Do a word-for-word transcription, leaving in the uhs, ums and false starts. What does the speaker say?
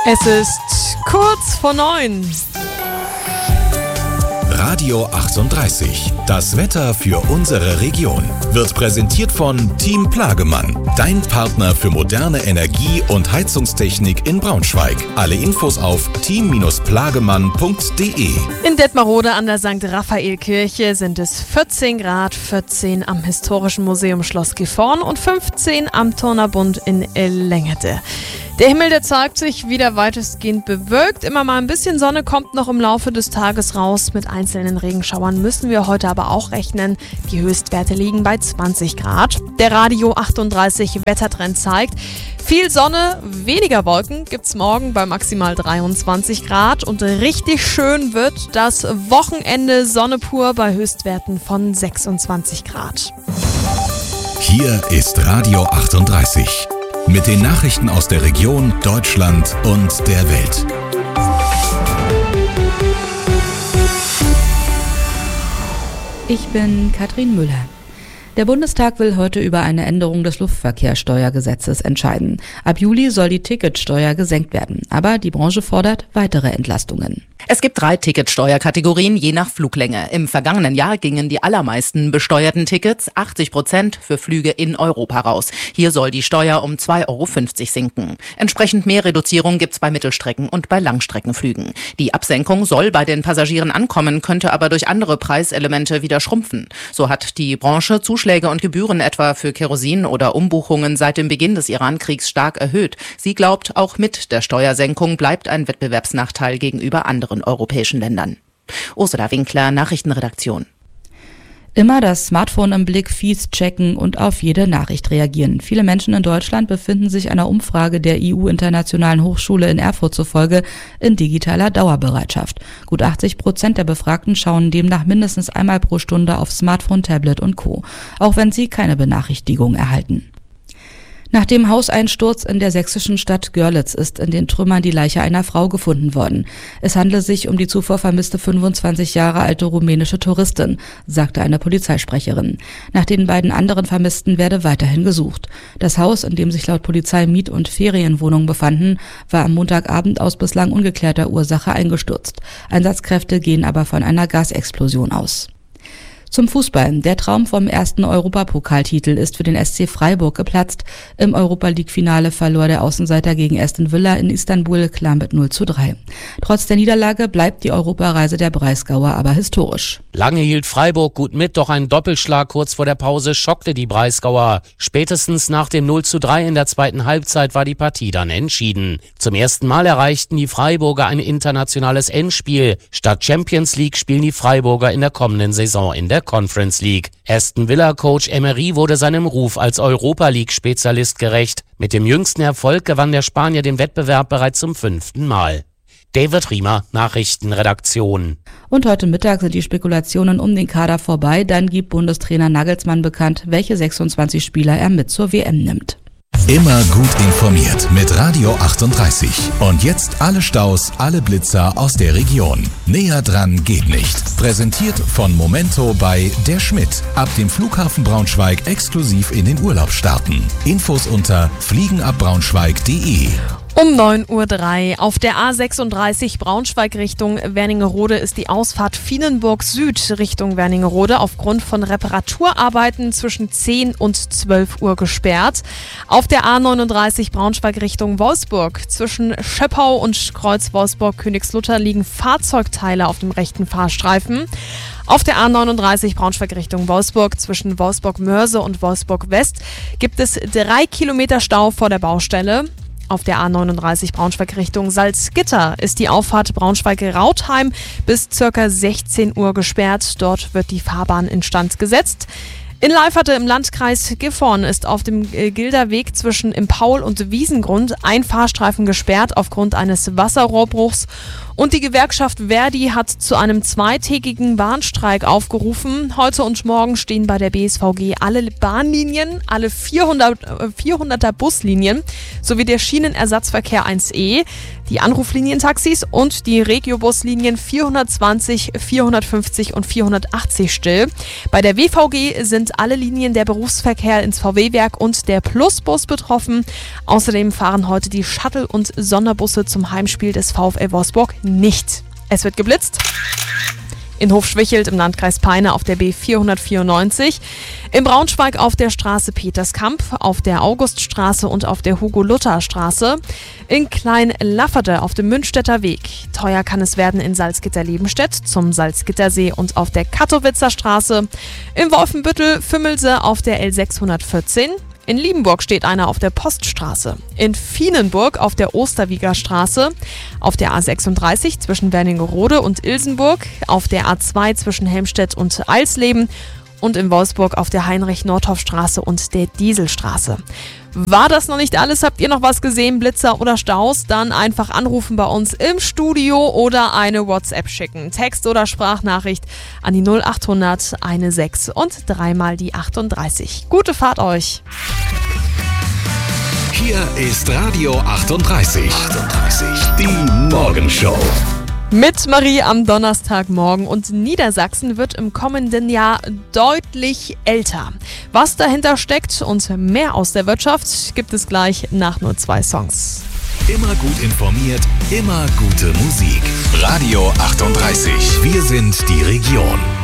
Es ist kurz vor neun. Radio achtunddreißig. Das Wetter für unsere Region wird präsentiert von Team Plagemann, dein Partner für moderne Energie- und Heizungstechnik in Braunschweig. Alle Infos auf team plagemann punkt de. In Detmarode an der Sankt Raphael-Kirche sind es vierzehn Grad, vierzehn am Historischen Museum Schloss Gifhorn und fünfzehn am Turnerbund in Lengete. Der Himmel, der zeigt sich wieder weitestgehend bewölkt. Immer mal ein bisschen Sonne kommt noch im Laufe des Tages raus. Mit einzelnen Regenschauern müssen wir heute aber auch rechnen. Die Höchstwerte liegen bei zwanzig Grad. Der Radio achtunddreißig Wettertrend zeigt, viel Sonne, weniger Wolken gibt's morgen bei maximal dreiundzwanzig Grad. Und richtig schön wird das Wochenende, Sonne pur bei Höchstwerten von sechsundzwanzig Grad. Hier ist Radio achtunddreißig. Mit den Nachrichten aus der Region, Deutschland und der Welt. Ich bin Katrin Müller. Der Bundestag will heute über eine Änderung des Luftverkehrssteuergesetzes entscheiden. Ab Juli soll die Ticketsteuer gesenkt werden, aber die Branche fordert weitere Entlastungen. Es gibt drei Ticketsteuerkategorien je nach Fluglänge. Im vergangenen Jahr gingen die allermeisten besteuerten Tickets, achtzig Prozent, für Flüge in Europa raus. Hier soll die Steuer um zwei Euro fünfzig sinken. Entsprechend mehr Reduzierung gibt's bei Mittelstrecken- und bei Langstreckenflügen. Die Absenkung soll bei den Passagieren ankommen, könnte aber durch andere Preiselemente wieder schrumpfen. So hat die Branche Zuschläge und Gebühren etwa für Kerosin oder Umbuchungen seit dem Beginn des Iran-Kriegs stark erhöht. Sie glaubt, auch mit der Steuersenkung bleibt ein Wettbewerbsnachteil gegenüber anderen europäischen Ländern. Ursula Winkler, Nachrichtenredaktion. Immer das Smartphone im Blick, Feeds checken und auf jede Nachricht reagieren. Viele Menschen in Deutschland befinden sich einer Umfrage der I U-Internationalen Hochschule in Erfurt zufolge in digitaler Dauerbereitschaft. Gut achtzig Prozent der Befragten schauen demnach mindestens einmal pro Stunde auf Smartphone, Tablet und Co., auch wenn sie keine Benachrichtigung erhalten. Nach dem Hauseinsturz in der sächsischen Stadt Görlitz ist in den Trümmern die Leiche einer Frau gefunden worden. Es handle sich um die zuvor vermisste fünfundzwanzig Jahre alte rumänische Touristin, sagte eine Polizeisprecherin. Nach den beiden anderen Vermissten werde weiterhin gesucht. Das Haus, in dem sich laut Polizei Miet- und Ferienwohnungen befanden, war am Montagabend aus bislang ungeklärter Ursache eingestürzt. Einsatzkräfte gehen aber von einer Gasexplosion aus. Zum Fußball. Der Traum vom ersten Europapokaltitel ist für den S C Freiburg geplatzt. Im Europa-League-Finale verlor der Außenseiter gegen Aston Villa in Istanbul klar mit null zu drei. Trotz der Niederlage bleibt die Europareise der Breisgauer aber historisch. Lange hielt Freiburg gut mit, doch ein Doppelschlag kurz vor der Pause schockte die Breisgauer. Spätestens nach dem null zu drei in der zweiten Halbzeit war die Partie dann entschieden. Zum ersten Mal erreichten die Freiburger ein internationales Endspiel. Statt Champions League spielen die Freiburger in der kommenden Saison in der Conference League. Aston Villa-Coach Emery wurde seinem Ruf als Europa-League-Spezialist gerecht. Mit dem jüngsten Erfolg gewann der Spanier den Wettbewerb bereits zum fünften Mal. David Riemer, Nachrichtenredaktion. Und heute Mittag sind die Spekulationen um den Kader vorbei. Dann gibt Bundestrainer Nagelsmann bekannt, welche sechsundzwanzig Spieler er mit zur W M nimmt. Immer gut informiert mit Radio achtunddreißig. Und jetzt alle Staus, alle Blitzer aus der Region. Näher dran geht nicht. Präsentiert von Momento bei Der Schmidt. Ab dem Flughafen Braunschweig exklusiv in den Urlaub starten. Infos unter fliegenabbraunschweig punkt de. Um neun Uhr drei auf der A sechsunddreißig Braunschweig Richtung Wernigerode ist die Ausfahrt Vienenburg Süd Richtung Wernigerode aufgrund von Reparaturarbeiten zwischen zehn und zwölf Uhr gesperrt. Auf der A neununddreißig Braunschweig Richtung Wolfsburg zwischen Schöppau und Kreuz Wolfsburg-Königslutter liegen Fahrzeugteile auf dem rechten Fahrstreifen. Auf der A neununddreißig Braunschweig Richtung Wolfsburg zwischen Wolfsburg-Mörse und Wolfsburg-West gibt es drei Kilometer Stau vor der Baustelle. Auf der A neununddreißig Braunschweig Richtung Salzgitter ist die Auffahrt Braunschweig-Rautheim bis ca. sechzehn Uhr gesperrt. Dort wird die Fahrbahn instand gesetzt. In Leiferte im Landkreis Gifhorn ist auf dem Gilderweg zwischen im Paul und Wiesengrund ein Fahrstreifen gesperrt aufgrund eines Wasserrohrbruchs. Und die Gewerkschaft Verdi hat zu einem zweitägigen Bahnstreik aufgerufen. Heute und morgen stehen bei der B S V G alle Bahnlinien, alle vierhundert, vierhunderter Buslinien sowie der Schienenersatzverkehr eins E, die Anruflinientaxis und die Regiobuslinien vierhundertzwanzig, vierhundertfünfzig und vierhundertachtzig still. Bei der W V G sind alle Linien der Berufsverkehr ins V W-Werk und der Plusbus betroffen. Außerdem fahren heute die Shuttle- und Sonderbusse zum Heimspiel des VfL Wolfsburg nicht. Es wird geblitzt. In Hofschwichelt im Landkreis Peine auf der B vierhundertvierundneunzig, in Braunschweig auf der Straße Peterskamp, auf der Auguststraße und auf der Hugo-Luther-Straße, in Klein-Lafferde auf dem Münchstädter Weg. Teuer kann es werden in Salzgitter-Lebenstedt zum Salzgittersee und auf der Katowitzer Straße, in Wolfenbüttel Fümmelse auf der L sechshundertvierzehn, in Liebenburg steht einer auf der Poststraße, in Vienenburg auf der Osterwieger Straße, auf der A sechsunddreißig zwischen Wernigerode und Ilsenburg, auf der A zwei zwischen Helmstedt und Eilsleben und in Wolfsburg auf der Heinrich-Nordhoff-Straße und der Dieselstraße. War das noch nicht alles? Habt ihr noch was gesehen, Blitzer oder Staus? Dann einfach anrufen bei uns im Studio oder eine WhatsApp schicken. Text oder Sprachnachricht an die null achthundert sechzehn und dreimal die achtunddreißig. Gute Fahrt euch! Hier ist Radio achtunddreißig. achtunddreißig. Die Morgenshow. Mit Marie am Donnerstagmorgen, und Niedersachsen wird im kommenden Jahr deutlich älter. Was dahinter steckt und mehr aus der Wirtschaft gibt es gleich nach nur zwei Songs. Immer gut informiert, immer gute Musik. Radio achtunddreißig. Wir sind die Region.